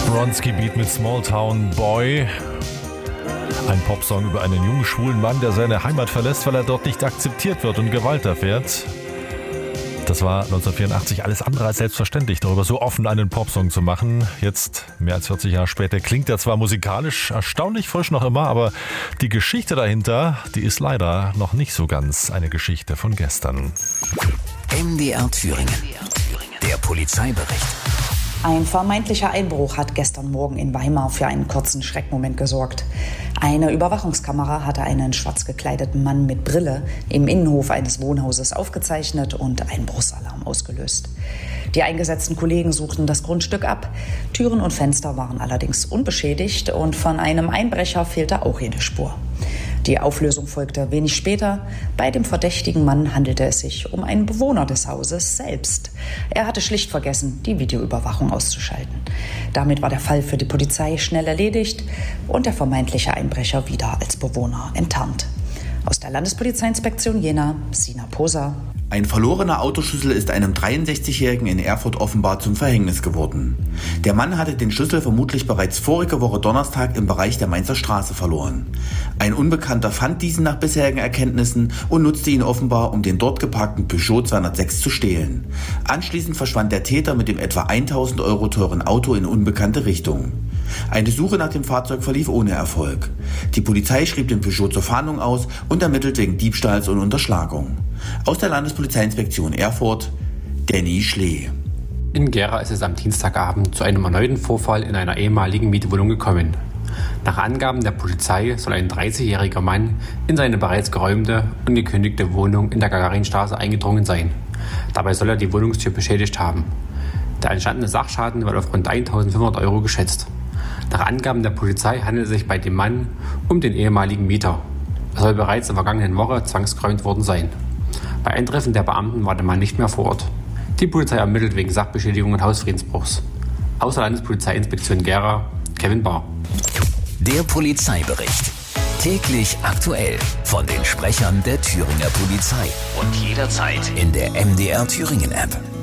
Bronski-Beat mit Small Town Boy. Ein Popsong über einen jungen, schwulen Mann, der seine Heimat verlässt, weil er dort nicht akzeptiert wird und Gewalt erfährt. Das war 1984 alles andere als selbstverständlich, darüber so offen einen Popsong zu machen. Jetzt, mehr als 40 Jahre später, klingt er zwar musikalisch erstaunlich frisch noch immer, aber die Geschichte dahinter, die ist leider noch nicht so ganz eine Geschichte von gestern. MDR Thüringen. Der Polizeibericht. Ein vermeintlicher Einbruch hat gestern Morgen in Weimar für einen kurzen Schreckmoment gesorgt. Eine Überwachungskamera hatte einen schwarz gekleideten Mann mit Brille im Innenhof eines Wohnhauses aufgezeichnet und Einbruchsalarm ausgelöst. Die eingesetzten Kollegen suchten das Grundstück ab. Türen und Fenster waren allerdings unbeschädigt und von einem Einbrecher fehlte auch jede Spur. Die Auflösung folgte wenig später. Bei dem verdächtigen Mann handelte es sich um einen Bewohner des Hauses selbst. Er hatte schlicht vergessen, die Videoüberwachung auszuschalten. Damit war der Fall für die Polizei schnell erledigt und der vermeintliche Einbrecher wieder als Bewohner enttarnt. Aus der Landespolizeiinspektion Jena, Sina Poser. Ein verlorener Autoschlüssel ist einem 63-Jährigen in Erfurt offenbar zum Verhängnis geworden. Der Mann hatte den Schlüssel vermutlich bereits vorige Woche Donnerstag im Bereich der Mainzer Straße verloren. Ein Unbekannter fand diesen nach bisherigen Erkenntnissen und nutzte ihn offenbar, um den dort geparkten Peugeot 206 zu stehlen. Anschließend verschwand der Täter mit dem etwa 1.000 Euro teuren Auto in unbekannte Richtung. Eine Suche nach dem Fahrzeug verlief ohne Erfolg. Die Polizei schrieb den Peugeot zur Fahndung aus und ermittelt wegen Diebstahls und Unterschlagung. Aus der Landespolizeiinspektion Erfurt, Danny Schlee. In Gera ist es am Dienstagabend zu einem erneuten Vorfall in einer ehemaligen Mietwohnung gekommen. Nach Angaben der Polizei soll ein 30-jähriger Mann in seine bereits geräumte und gekündigte Wohnung in der Gagarinstraße eingedrungen sein. Dabei soll er die Wohnungstür beschädigt haben. Der entstandene Sachschaden wird auf rund 1.500 Euro geschätzt. Nach Angaben der Polizei handelt es sich bei dem Mann um den ehemaligen Mieter. Er soll bereits in der vergangenen Woche zwangsgeräumt worden sein. Bei Eintreffen der Beamten war der Mann nicht mehr vor Ort. Die Polizei ermittelt wegen Sachbeschädigung und Hausfriedensbruchs. Aus der Landespolizeiinspektion Gera, Kevin Bahr. Der Polizeibericht. Täglich aktuell von den Sprechern der Thüringer Polizei. Und jederzeit in der MDR Thüringen App.